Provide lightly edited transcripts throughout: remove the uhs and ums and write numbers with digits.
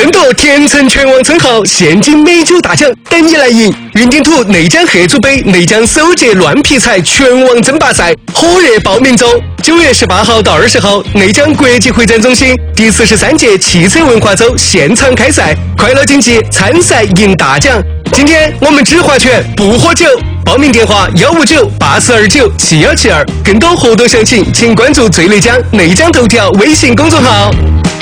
争夺甜橙拳王称号，现金美酒大奖等你来赢！云顶土内江合组杯内江首届乱劈柴拳王争霸赛火热报名中，9月18号到20号，内江国际会展中心第43届汽车文化周现场开赛，快乐竞技，参赛赢大奖。今天我们只划拳不喝酒，报名电话159-8429-7172，更多活动详情请关注最内江内江头条微信公众号。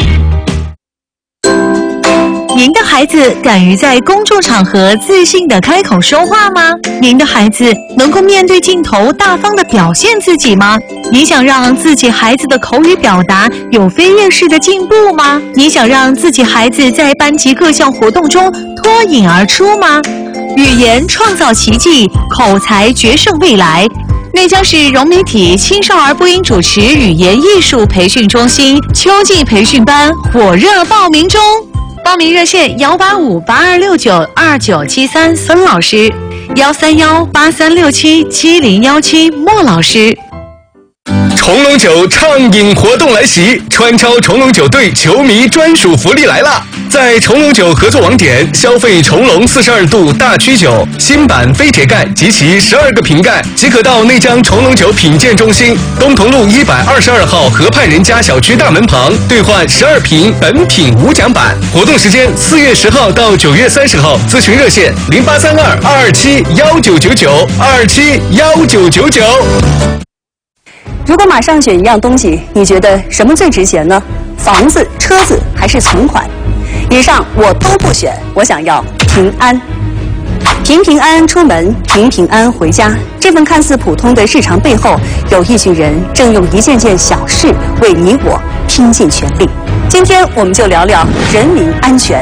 您的孩子敢于在公众场合自信地开口说话吗？您的孩子能够面对镜头大方地表现自己吗？你想让自己孩子的口语表达有飞跃式的进步吗？你想让自己孩子在班级各项活动中脱颖而出吗？语言创造奇迹，口才决胜未来。内江市融媒体青少儿播音主持语言艺术培训中心秋季培训班火热报名中。报名热线185-8269-2973孙老师，131-8367-7017莫老师。 冲龙酒畅饮活动来袭，川超冲龙酒队球迷专属福利来啦！在冲龙酒合作网点消费冲龙42度大曲酒新版飞铁盖及其12个瓶盖，即可到内江冲龙酒品鉴中心东同路122号河畔人家小区大门旁兑换12瓶本品无奖版。活动时间4月10号到9月30号，咨询热线0832-227-1999，227-1999。 如果马上选一样东西，你觉得什么最值钱呢？房子、车子还是存款？以上我都不选，我想要平安。平平安安出门，平平安安回家。这份看似普通的日常背后，有一群人正用一件件小事为你我拼尽全力。今天我们就聊聊人民安全。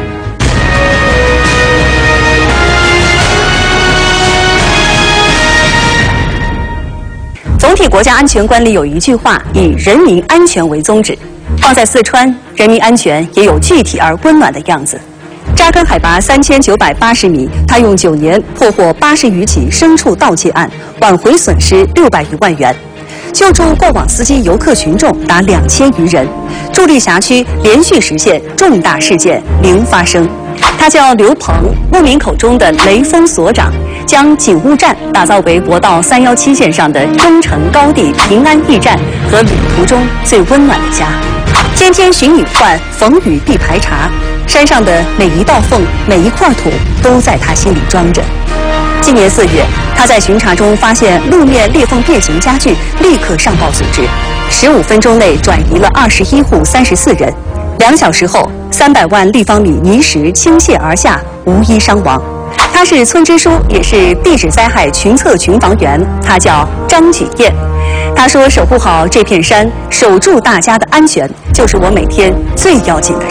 总体国家安全观里有一句话，以人民安全为宗旨。放在四川，人民安全也有具体而温暖的样子。扎根海拔3980米，他用9年破获80余起牲畜盗窃案，挽回损失600余万元，救助过往司机游客群众达2000余人，助力辖区连续实现重大事件零发生。他叫刘鹏，牧民口中的雷锋所长，将警务站打造为国道317线上的忠诚高地平安驿站和旅途中最温暖的家。天天寻隐患，逢雨必排查，山上的每一道缝、每一块土都在他心里装着。今年4月，他在巡查中发现路面裂缝变形加剧，立刻上报组织，15分钟内转移了21户34人。2小时后，300万立方米泥石倾泻而下，无一伤亡。他是村支书，也是地质灾害群测群防员，他叫张举燕。他说：“守护好这片山，守住大家的安全，就是我每天最要紧的事。”